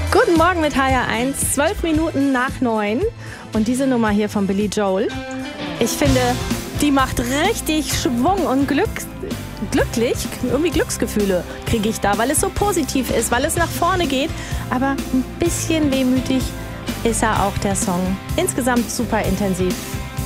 Guten Morgen mit HR1, 12 Minuten nach 9. Und diese Nummer hier von Billy Joel, ich finde, die macht richtig Schwung und glücklich. Irgendwie Glücksgefühle kriege ich da, weil es so positiv ist, weil es nach vorne geht. Aber ein bisschen wehmütig ist er auch, der Song. Insgesamt super intensiv.